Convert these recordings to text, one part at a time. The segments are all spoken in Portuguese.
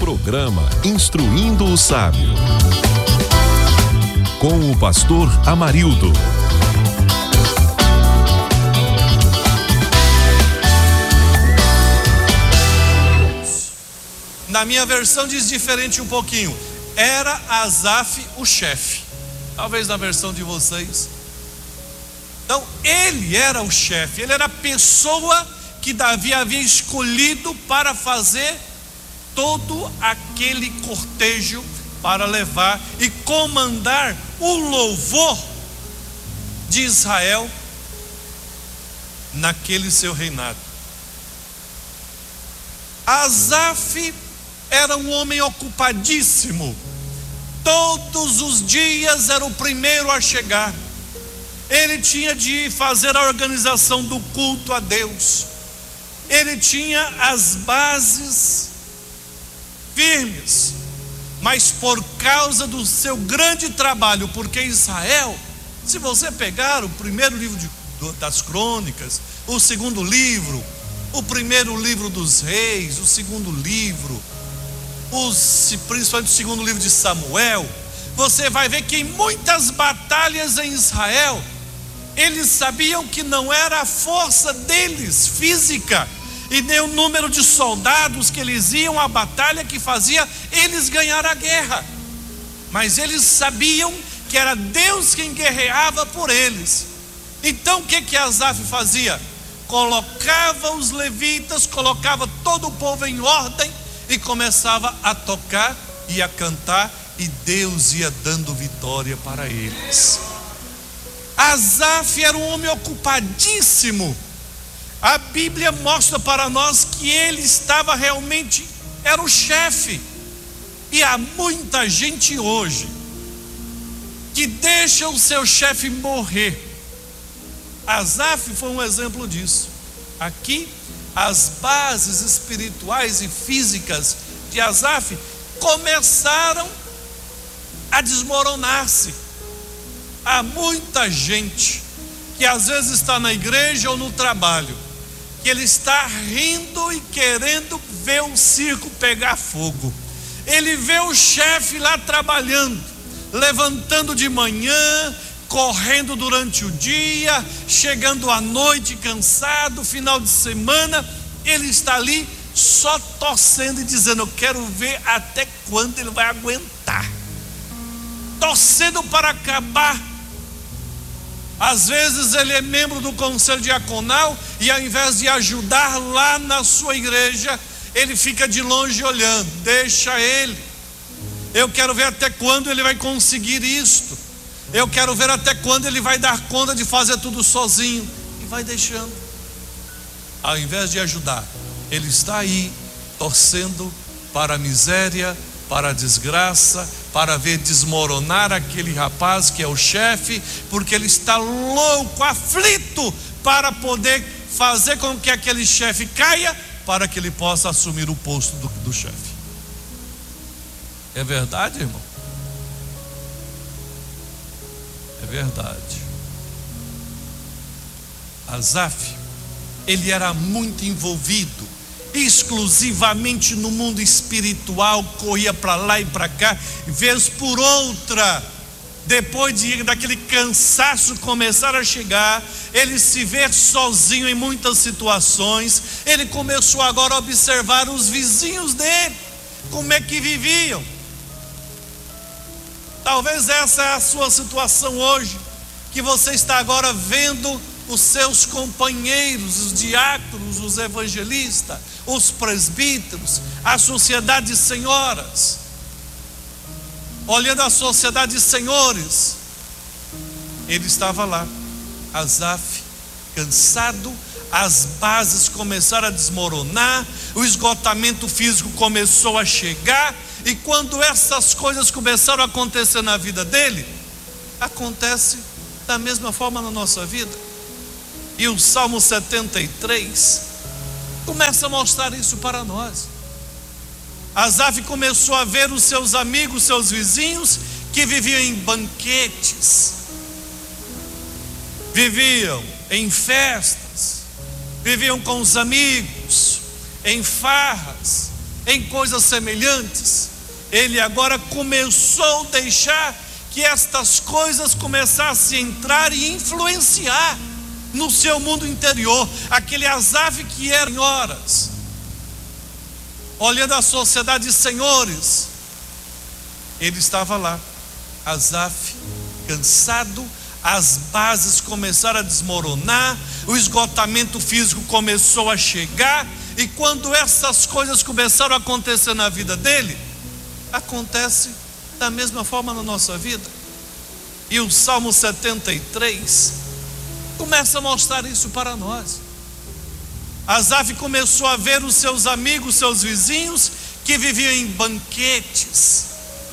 Programa Instruindo o Sábio, com o pastor Amarildo. Na minha versão diz diferente um pouquinho. Era Asaf o chefe. Talvez na versão de vocês. Então, ele era o chefe. Ele era a pessoa que Davi havia escolhido para fazer todo aquele cortejo, para levar e comandar o louvor de Israel naquele seu reinado. Asaf era um homem ocupadíssimo. Todos os dias era o primeiro a chegar. Ele tinha de fazer a organização do culto a Deus. Ele tinha as bases firmes. Mas por causa do seu grande trabalho, porque Israel, se você pegar o primeiro livro das crônicas, o segundo livro, o primeiro livro dos reis, o segundo livro, principalmente o segundo livro de Samuel, você vai ver que em muitas batalhas em Israel, eles sabiam que não era a força deles, física, e nem o número de soldados que eles iam à batalha que fazia eles ganhar a guerra, mas eles sabiam que era Deus quem guerreava por eles. Então o que Asaf fazia? Colocava os levitas, colocava todo o povo em ordem e começava a tocar e a cantar, e Deus ia dando vitória para eles. Asaf era um homem ocupadíssimo. A Bíblia mostra para nós que ele estava realmente, era o chefe. E há muita gente hoje que deixa o seu chefe morrer. Asaf foi um exemplo disso. Aqui, as bases espirituais e físicas de Asaf começaram a desmoronar-se. Há muita gente que às vezes está na igreja ou no trabalho, que ele está rindo e querendo ver o circo pegar fogo. Ele vê o chefe lá trabalhando, levantando de manhã, correndo durante o dia, chegando à noite cansado, final de semana, ele está ali só torcendo e dizendo: eu quero ver até quando ele vai aguentar, torcendo para acabar. Às vezes ele é membro do conselho diaconal e ao invés de ajudar lá na sua igreja, ele fica de longe olhando. Deixa ele, eu quero ver até quando ele vai conseguir isto, eu quero ver até quando ele vai dar conta de fazer tudo sozinho, e vai deixando. Ao invés de ajudar, ele está aí torcendo para a miséria, para a desgraça, para ver desmoronar aquele rapaz que é o chefe, porque ele está louco, aflito, para poder fazer com que aquele chefe caia, para que ele possa assumir o posto do chefe. É verdade, irmão? É verdade. Asaf, ele era muito envolvido exclusivamente no mundo espiritual, corria para lá e para cá, vez por outra, depois daquele cansaço começar a chegar, ele se vê sozinho em muitas situações. Ele começou agora a observar os vizinhos dele, como é que viviam. Talvez essa é a sua situação hoje, que você está agora vendo os seus companheiros, os diáconos, os evangelistas, os presbíteros, a sociedade de senhoras, olhando a sociedade de senhores. Ele estava lá, Asaf, cansado, as bases começaram a desmoronar, o esgotamento físico começou a chegar, e quando essas coisas começaram a acontecer na vida dele, acontece da mesma forma na nossa vida. E o Salmo 73 começa a mostrar isso para nós. Asaf começou a ver os seus amigos, seus vizinhos, que viviam em banquetes, viviam em festas, viviam com os amigos, em farras, em coisas semelhantes, ele agora começou a deixar que estas coisas começassem a entrar e influenciar no seu mundo interior. Aquele Asaf que era em horas, olhando a sociedade de senhores, ele estava lá, Asaf, cansado, as bases começaram a desmoronar, o esgotamento físico começou a chegar, e quando essas coisas começaram a acontecer na vida dele, acontece da mesma forma na nossa vida. E o Salmo 73 começa a mostrar isso para nós. Asaf começou a ver os seus amigos, seus vizinhos, que viviam em banquetes,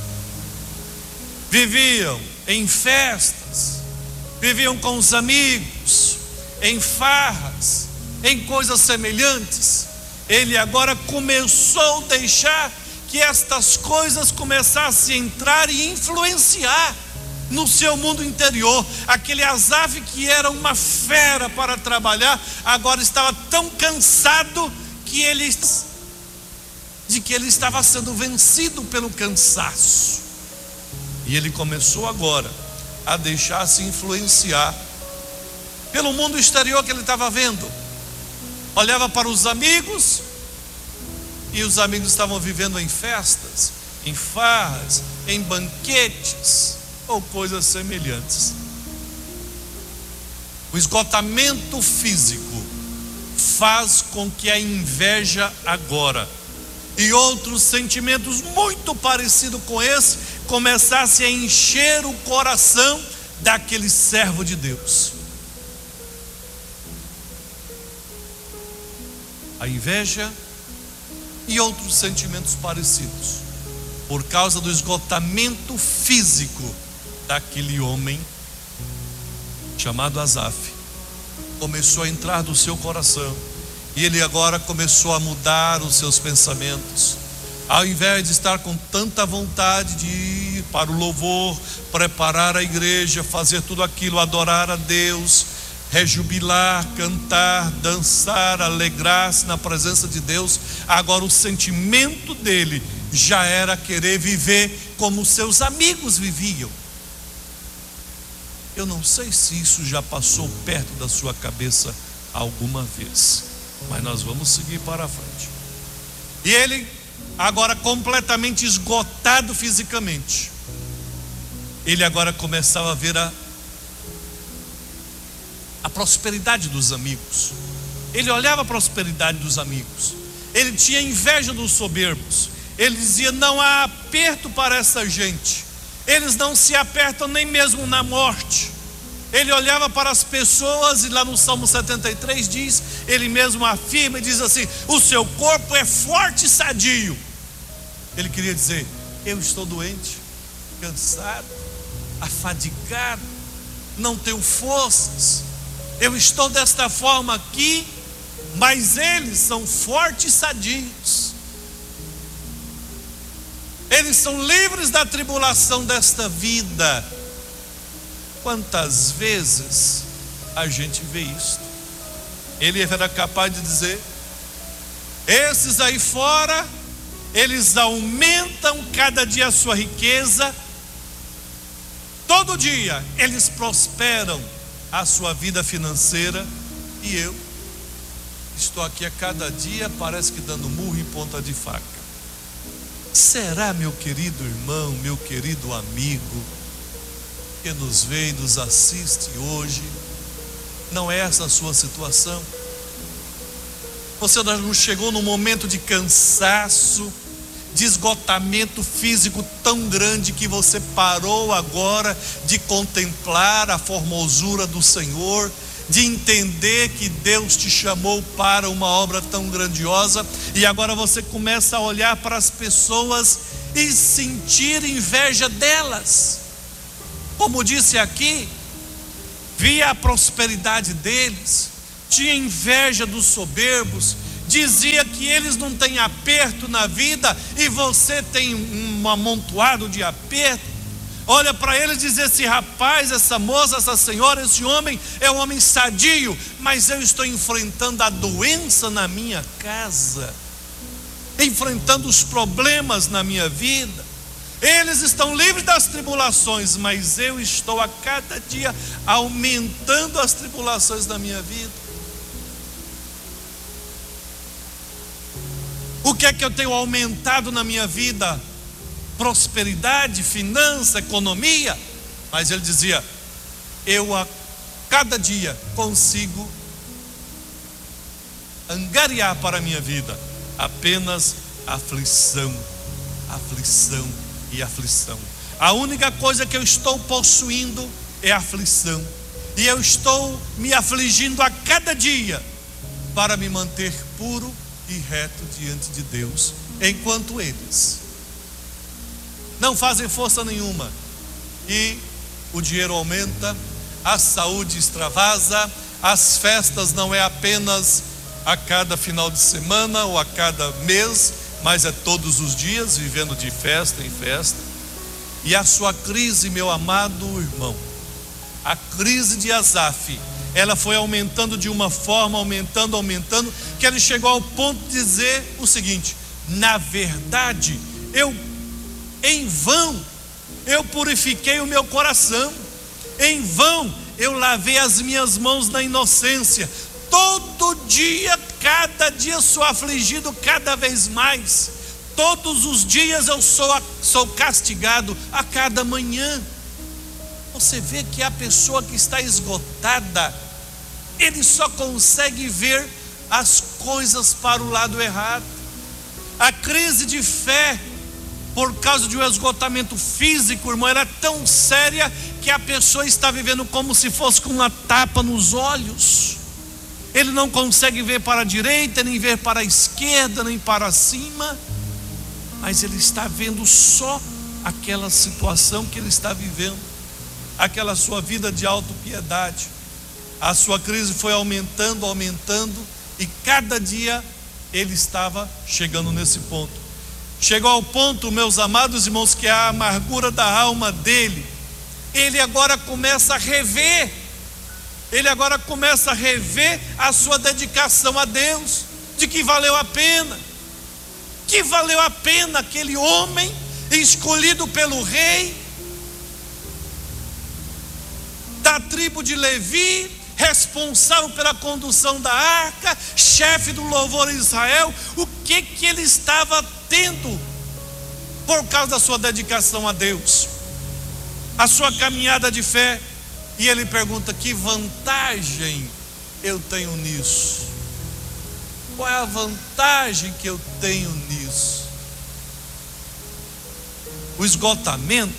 viviam em festas, viviam com os amigos, em farras, em coisas semelhantes. Ele agora começou a deixar que estas coisas começassem a entrar e influenciar no seu mundo interior. Aquele Asaf que era uma fera para trabalhar, agora estava tão cansado que ele estava sendo vencido pelo cansaço. E ele começou agora a deixar-se influenciar pelo mundo exterior que ele estava vendo. Olhava para os amigos, e os amigos estavam vivendo em festas, em farras, em banquetes ou coisas semelhantes. O esgotamento físico faz com que a inveja agora e outros sentimentos muito parecidos com esse começassem a encher o coração daquele servo de Deus. A inveja e outros sentimentos parecidos, por causa do esgotamento físico daquele homem chamado Asaf, começou a entrar no seu coração, e ele agora começou a mudar os seus pensamentos. Ao invés de estar com tanta vontade de ir para o louvor, preparar a igreja, fazer tudo aquilo, adorar a Deus, rejubilar, cantar, dançar, alegrar-se na presença de Deus, agora o sentimento dele já era querer viver como seus amigos viviam. Eu não sei se isso já passou perto da sua cabeça alguma vez, mas nós vamos seguir para a frente. E ele agora completamente esgotado fisicamente, ele agora começava a ver a prosperidade dos amigos. Ele olhava a prosperidade dos amigos, ele tinha inveja dos soberbos. Ele dizia: não há aperto para essa gente, eles não se apertam nem mesmo na morte. Ele olhava para as pessoas, e lá no Salmo 73 diz, ele mesmo afirma e diz assim: o seu corpo é forte e sadio. Ele queria dizer: eu estou doente, cansado, afadigado, não tenho forças, eu estou desta forma aqui, mas eles são fortes e sadios. Eles são livres da tribulação desta vida. Quantas vezes a gente vê isso? Ele era capaz de dizer: esses aí fora, eles aumentam cada dia a sua riqueza, todo dia eles prosperam a sua vida financeira, e eu estou aqui a cada dia, parece que dando murro em ponta de faca. Será, meu querido irmão, meu querido amigo, que nos vê e nos assiste hoje, não é essa a sua situação? Você não chegou num momento de cansaço, de esgotamento físico tão grande que você parou agora de contemplar a formosura do Senhor, de entender que Deus te chamou para uma obra tão grandiosa, e agora você começa a olhar para as pessoas e sentir inveja delas? Como disse aqui, via a prosperidade deles, tinha inveja dos soberbos, dizia que eles não têm aperto na vida e você tem um amontoado de aperto. Olha para ele e diz: esse rapaz, essa moça, essa senhora, esse homem é um homem sadio, mas eu estou enfrentando a doença na minha casa. enfrentando os problemas na minha vida. Eles estão livres das tribulações, mas eu estou a cada dia aumentando as tribulações da minha vida. O que é que eu tenho aumentado na minha vida? Prosperidade, finança, economia. Mas ele dizia: eu a cada dia consigo angariar para a minha vida apenas aflição, aflição e aflição. A única coisa que eu estou possuindo é aflição, e eu estou me afligindo a cada dia para me manter puro e reto diante de Deus, enquanto eles não fazem força nenhuma e o dinheiro aumenta, a saúde extravasa, as festas não é apenas a cada final de semana ou a cada mês, mas é todos os dias, vivendo de festa em festa. E a sua crise, meu amado irmão, a crise de Asaf, ela foi aumentando de uma forma, aumentando, que ele chegou ao ponto de dizer o seguinte: na verdade, em vão eu purifiquei o meu coração, em vão eu lavei as minhas mãos na inocência. Todo dia, cada dia sou afligido cada vez mais. Todos os dias eu sou castigado a cada manhã. Você vê que a pessoa que está esgotada, ele só consegue ver as coisas para o lado errado. A crise de fé, por causa de um esgotamento físico, irmão, era tão séria que a pessoa está vivendo como se fosse com uma tapa nos olhos. Ele não consegue ver para a direita, nem ver para a esquerda, nem para cima, mas ele está vendo só aquela situação que ele está vivendo, aquela sua vida de autopiedade. A sua crise foi aumentando, e cada dia ele estava chegando nesse ponto. Chegou ao ponto, meus amados irmãos, que a amargura da alma dele, ele agora começa a rever a sua dedicação a Deus, de que valeu a pena aquele homem escolhido pelo rei da tribo de Levi, responsável pela condução da arca, chefe do louvor em Israel. O que ele estava tendo por causa da sua dedicação a Deus, a sua caminhada de fé? E ele pergunta: que vantagem eu tenho nisso? Qual é a vantagem que eu tenho nisso? O esgotamento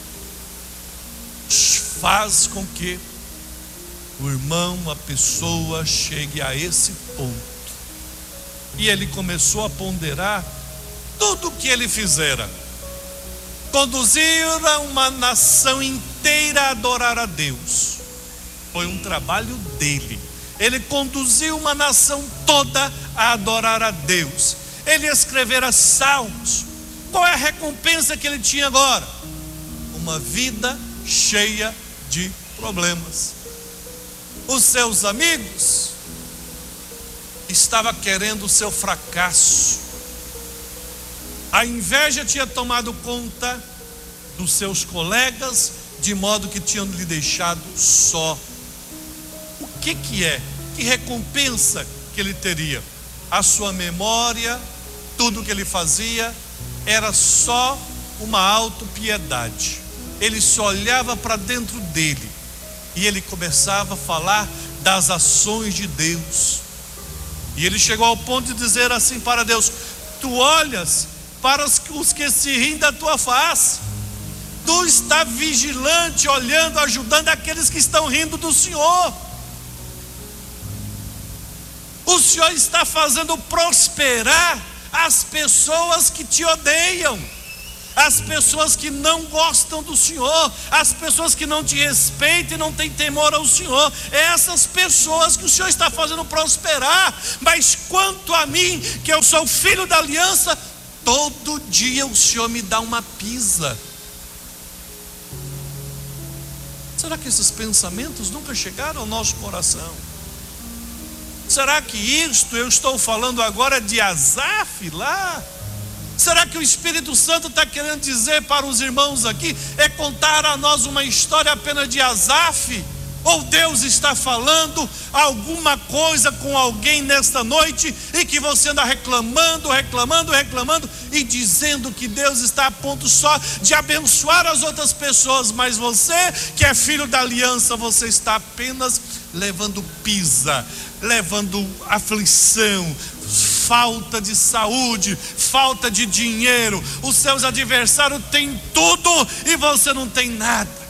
faz com que o irmão, a pessoa, chegue a esse ponto. E ele começou a ponderar tudo o que ele fizera. Conduziram uma nação inteira a adorar a Deus. Foi um trabalho dele. Ele conduziu uma nação toda a adorar a Deus. Ele escrevera salmos. Qual é a recompensa que ele tinha agora? Uma vida cheia de problemas. Os seus amigos estavam querendo o seu fracasso. A inveja tinha tomado conta dos seus colegas, de modo que tinham lhe deixado só. O que é? Que recompensa que ele teria? A sua memória, tudo que ele fazia, era só uma autopiedade. Ele só olhava para dentro dele e ele começava a falar das ações de Deus. E ele chegou ao ponto de dizer assim para Deus: tu olhas para os que se riem da tua face, tu está vigilante, olhando, ajudando aqueles que estão rindo do Senhor. O Senhor está fazendo prosperar as pessoas que te odeiam, as pessoas que não gostam do Senhor, as pessoas que não te respeitam e não têm temor ao Senhor. É essas pessoas que o Senhor está fazendo prosperar. Mas quanto a mim, que eu sou filho da aliança, todo dia o Senhor me dá uma pisa. Será que esses pensamentos nunca chegaram ao nosso coração? Será que isto eu estou falando agora de Asaf lá? Será que o Espírito Santo está querendo dizer para os irmãos aqui, é contar a nós uma história apenas de Asaf? Ou Deus está falando alguma coisa com alguém nesta noite e que você anda reclamando e dizendo que Deus está a ponto só de abençoar as outras pessoas, mas você que é filho da aliança, você está apenas levando pisa, levando aflição, falta de saúde, falta de dinheiro. Os seus adversários têm tudo e você não tem nada.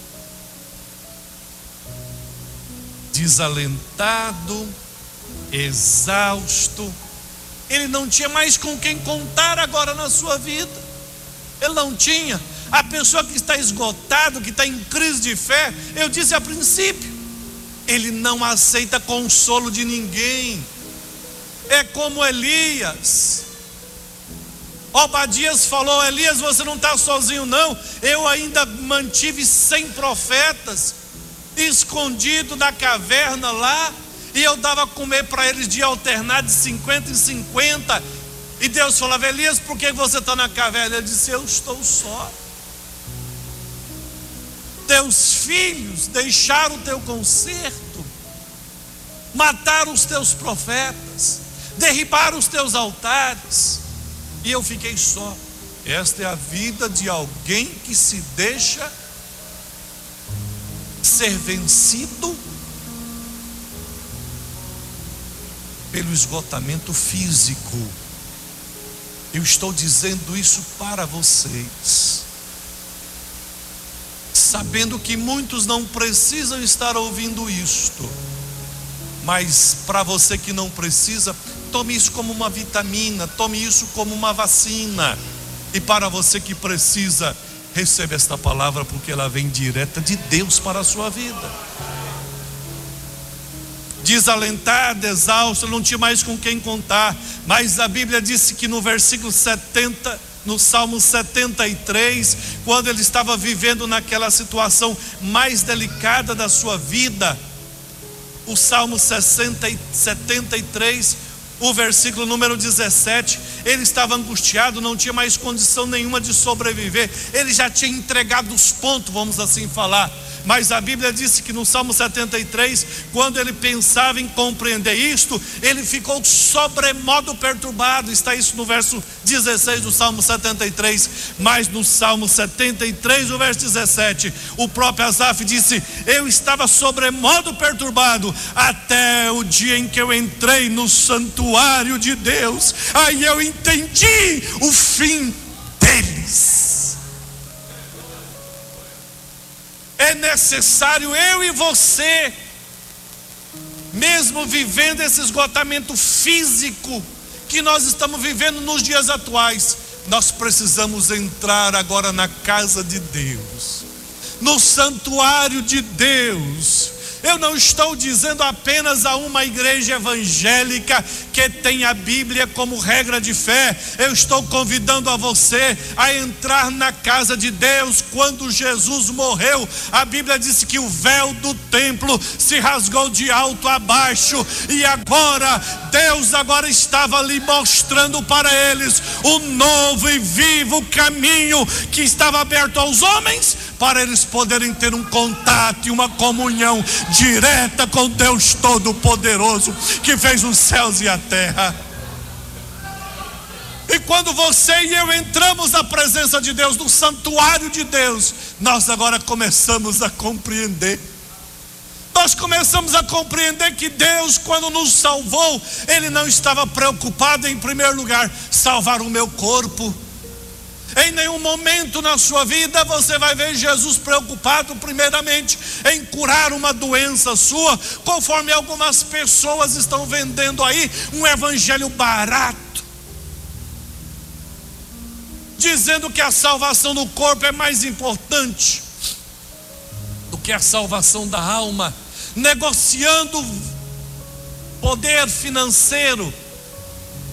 Desalentado, exausto, ele não tinha mais com quem contar agora na sua vida. Ele não tinha. A pessoa que está esgotado, que está em crise de fé, eu disse a princípio, ele não aceita consolo de ninguém. É como Elias. Obadias falou: Elias, você não está sozinho não, eu ainda mantive 100 profetas escondido na caverna lá, e eu dava a comer para eles de alternar de 50 em 50, e Deus falava: Elias, por que você está na caverna? Ele disse: eu estou só. Teus filhos deixaram o teu conserto, mataram os teus profetas, derribaram os teus altares, e eu fiquei só. Esta é a vida de alguém que se deixa ser vencido pelo esgotamento físico. Eu estou dizendo isso para vocês, sabendo que muitos não precisam estar ouvindo isto, mas para você que não precisa, tome isso como uma vitamina, tome isso como uma vacina. E para você que precisa, receba esta palavra, porque ela vem direta de Deus para a sua vida. Desalentado, exausto, não tinha mais com quem contar. Mas a Bíblia disse que no versículo 70, no Salmo 73, quando ele estava vivendo naquela situação mais delicada da sua vida, o Salmo 73, o versículo número 17, ele estava angustiado, não tinha mais condição nenhuma de sobreviver, ele já tinha entregado os pontos, vamos assim falar. Mas a Bíblia disse que no Salmo 73, quando ele pensava em compreender isto, ele ficou sobremodo perturbado. Está isso no verso 16 do Salmo 73. Mas no Salmo 73, o verso 17, o próprio Asaf disse: eu estava sobremodo perturbado até o dia em que eu entrei no santuário de Deus. Aí eu entendi o fim deles. É necessário eu e você, mesmo vivendo esse esgotamento físico que nós estamos vivendo nos dias atuais, nós precisamos entrar agora na casa de Deus, no santuário de Deus. Eu não estou dizendo apenas a uma igreja evangélica que tem a Bíblia como regra de fé. Eu estou convidando a você a entrar na casa de Deus. Quando Jesus morreu, a Bíblia disse que o véu do templo se rasgou de alto a baixo, e agora Deus estava ali mostrando para eles um novo e vivo caminho que estava aberto aos homens, para eles poderem ter um contato e uma comunhão direta com Deus Todo-Poderoso, que fez os céus e a terra. E quando você e eu entramos na presença de Deus, no santuário de Deus, nós agora começamos a compreender. Nós começamos a compreender que Deus, quando nos salvou, Ele não estava preocupado em primeiro lugar salvar o meu corpo. Em nenhum momento na sua vida você vai ver Jesus preocupado primeiramente em curar uma doença sua, conforme algumas pessoas estão vendendo aí um evangelho barato, dizendo que a salvação do corpo é mais importante do que a salvação da alma, negociando poder financeiro,